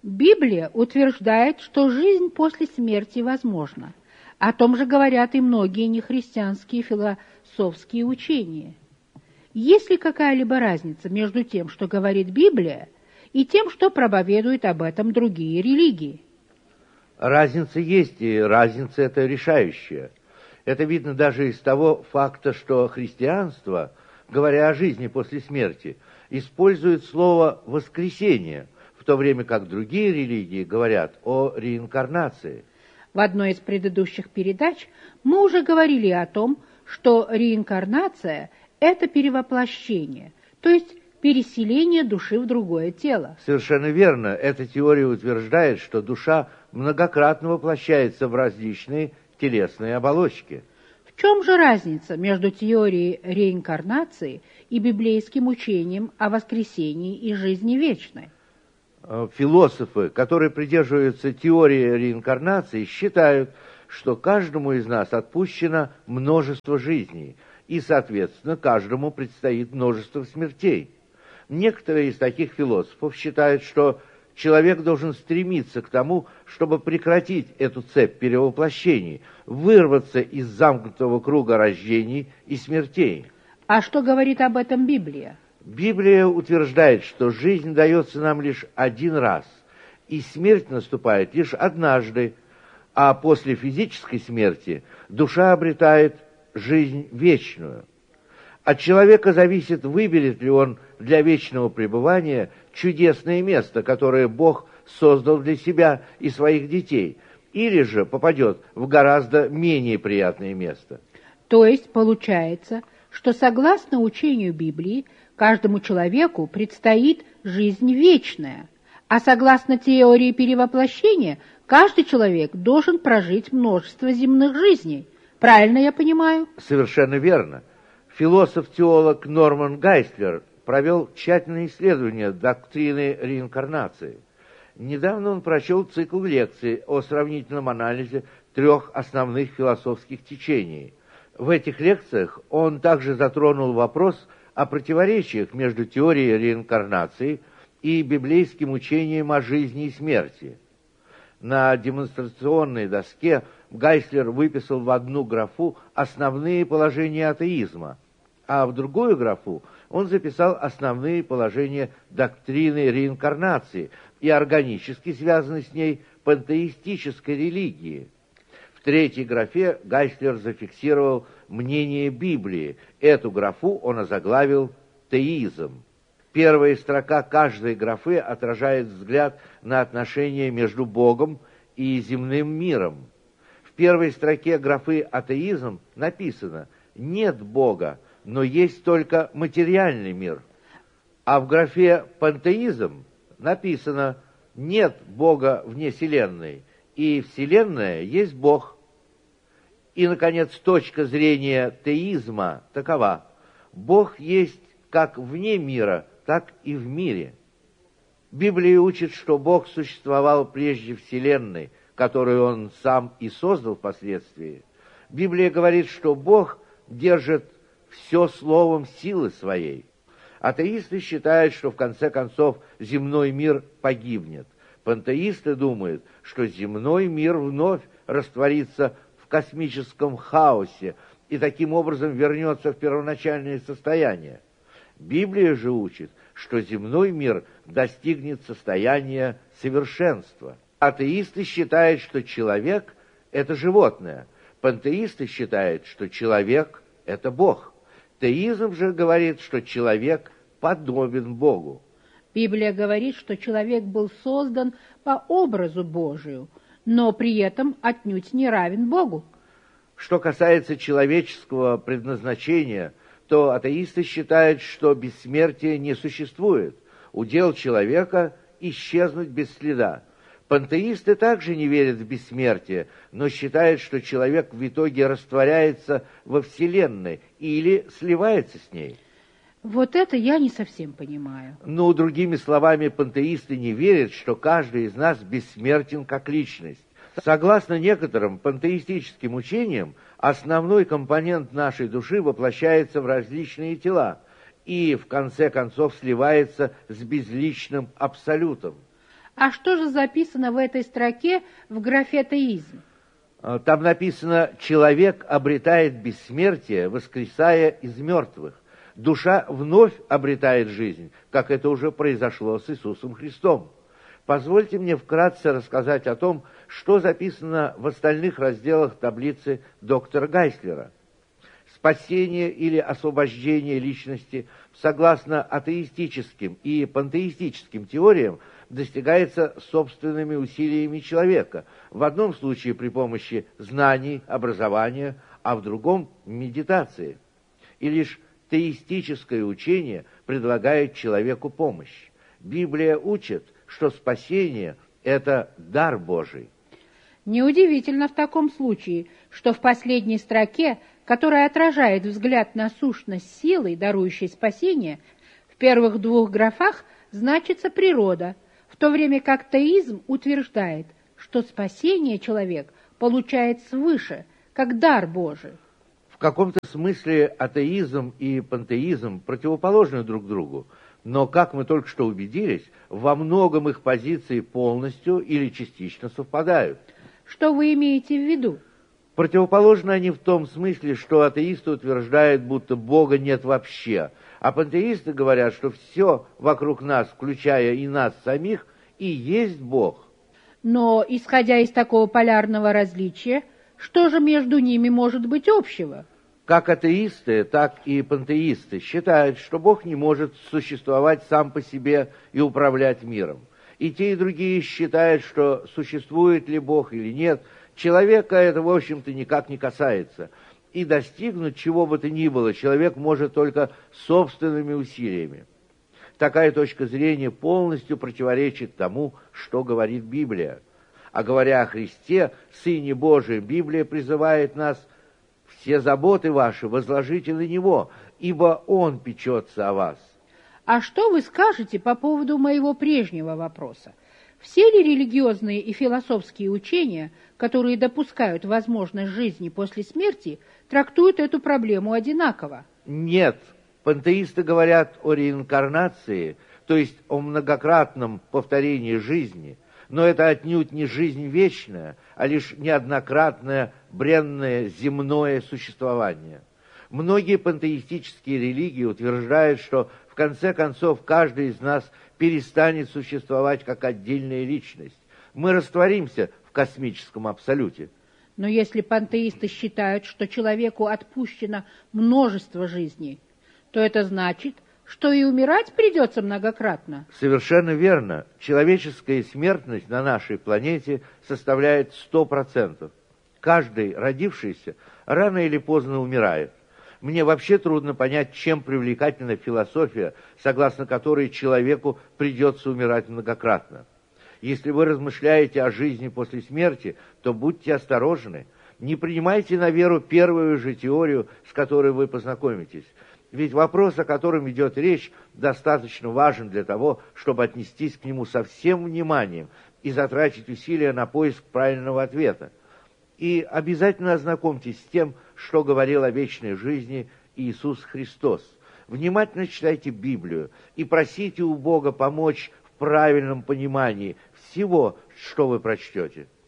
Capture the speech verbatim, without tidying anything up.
Библия утверждает, что жизнь после смерти возможна. О том же говорят и многие нехристианские философские учения. Есть ли какая-либо разница между тем, что говорит Библия, и тем, что проповедуют об этом другие религии? Разница есть, и разница эта решающая. Это видно даже из того факта, что христианство, говоря о жизни после смерти, использует слово «воскресение», в то время как другие религии говорят о реинкарнации. В одной из предыдущих передач мы уже говорили о том, что реинкарнация – это перевоплощение, то есть переселение души в другое тело. Совершенно верно. Эта теория утверждает, что душа многократно воплощается в различные телесные оболочки. В чем же разница между теорией реинкарнации и библейским учением о воскресении и жизни вечной? Философы, которые придерживаются теории реинкарнации, считают, что каждому из нас отпущено множество жизней, и, соответственно, каждому предстоит множество смертей. Некоторые из таких философов считают, что человек должен стремиться к тому, чтобы прекратить эту цепь перевоплощений, вырваться из замкнутого круга рождений и смертей. А что говорит об этом Библия? Библия утверждает, что жизнь дается нам лишь один раз, и смерть наступает лишь однажды, а после физической смерти душа обретает жизнь вечную. От человека зависит, выберет ли он для вечного пребывания чудесное место, которое Бог создал для себя и своих детей, или же попадет в гораздо менее приятное место. То есть получается, что согласно учению Библии, каждому человеку предстоит жизнь вечная, а согласно теории перевоплощения, каждый человек должен прожить множество земных жизней. Правильно я понимаю? Совершенно верно. Философ-теолог Норман Гайслер провел тщательное исследование доктрины реинкарнации. Недавно он прочел цикл лекций о сравнительном анализе трех основных философских течений. В этих лекциях он также затронул вопрос о противоречиях между теорией реинкарнации и библейским учением о жизни и смерти. На демонстрационной доске Гайслер выписал в одну графу основные положения атеизма, а в другую графу он записал основные положения доктрины реинкарнации и органически связанной с ней пантеистической религии. В третьей графе Гайслер зафиксировал мнение Библии. Эту графу он озаглавил «Теизм». Первая строка каждой графы отражает взгляд на отношения между Богом и земным миром. В первой строке графы «Атеизм» написано «Нет Бога, но есть только материальный мир». А в графе «Пантеизм» написано «Нет Бога вне Вселенной, и Вселенная есть Бог». И, наконец, точка зрения теизма такова: Бог есть как вне мира, так и в мире. Библия учит, что Бог существовал прежде Вселенной, которую Он сам и создал впоследствии. Библия говорит, что Бог держит все словом силы своей. Атеисты считают, что в конце концов земной мир погибнет. Пантеисты думают, что земной мир вновь растворится в космическом хаосе и таким образом вернется в первоначальное состояние. Библия же учит, что земной мир достигнет состояния совершенства. Атеисты считают, что человек – это животное. Пантеисты считают, что человек – это Бог. Теизм же говорит, что человек подобен Богу. Библия говорит, что человек был создан по образу Божию, но при этом отнюдь не равен Богу. Что касается человеческого предназначения, то атеисты считают, что бессмертия не существует. Удел человека – исчезнуть без следа. Пантеисты также не верят в бессмертие, но считают, что человек в итоге растворяется во Вселенной или сливается с ней. Вот это я не совсем понимаю. Ну, другими словами, пантеисты не верят, что каждый из нас бессмертен как личность. Согласно некоторым пантеистическим учениям, основной компонент нашей души воплощается в различные тела и, в конце концов, сливается с безличным абсолютом. А что же записано в этой строке в графе «Теизм»? Там написано: «Человек обретает бессмертие, воскресая из мертвых. Душа вновь обретает жизнь, как это уже произошло с Иисусом Христом». Позвольте мне вкратце рассказать о том, что записано в остальных разделах таблицы доктора Гайслера. Спасение или освобождение личности, согласно атеистическим и пантеистическим теориям, достигается собственными усилиями человека, в одном случае при помощи знаний, образования, а в другом – медитации. И лишь теистическое учение предлагает человеку помощь. Библия учит, что спасение – это дар Божий. Неудивительно в таком случае, что в последней строке, которая отражает взгляд на сущность силы, дарующей спасение, в первых двух графах значится природа, в то время как теизм утверждает, что спасение человек получает свыше, как дар Божий. В каком-то смысле атеизм и пантеизм противоположны друг другу, но, как мы только что убедились, во многом их позиции полностью или частично совпадают. Что вы имеете в виду? Противоположны они в том смысле, что атеисты утверждают, будто Бога нет вообще, а пантеисты говорят, что все вокруг нас, включая и нас самих, и есть Бог. Но, исходя из такого полярного различия, что же между ними может быть общего? Как атеисты, так и пантеисты считают, что Бог не может существовать сам по себе и управлять миром. И те, и другие считают, что существует ли Бог или нет, человека это, в общем-то, никак не касается. И достигнуть чего бы то ни было человек может только собственными усилиями. Такая точка зрения полностью противоречит тому, что говорит Библия. А говоря о Христе, Сыне Божием, Библия призывает нас: «Все заботы ваши возложите на Него, ибо Он печется о вас». А что вы скажете по поводу моего прежнего вопроса? Все ли религиозные и философские учения, которые допускают возможность жизни после смерти, трактуют эту проблему одинаково? Нет. Пантеисты говорят о реинкарнации, то есть о многократном повторении жизни, но это отнюдь не жизнь вечная, а лишь неоднократное бренное земное существование. Многие пантеистические религии утверждают, что в конце концов каждый из нас перестанет существовать как отдельная личность. Мы растворимся в космическом абсолюте. Но если пантеисты считают, что человеку отпущено множество жизней, то это значит, что и умирать придется многократно. Совершенно верно. Человеческая смертность на нашей планете составляет сто процентов. Каждый родившийся рано или поздно умирает. Мне вообще трудно понять, чем привлекательна философия, согласно которой человеку придется умирать многократно. Если вы размышляете о жизни после смерти, то будьте осторожны. Не принимайте на веру первую же теорию, с которой вы познакомитесь. Ведь вопрос, о котором идет речь, достаточно важен для того, чтобы отнестись к нему со всем вниманием и затратить усилия на поиск правильного ответа. И обязательно ознакомьтесь с тем, что говорил о вечной жизни Иисус Христос. Внимательно читайте Библию и просите у Бога помочь в правильном понимании всего, что вы прочтете.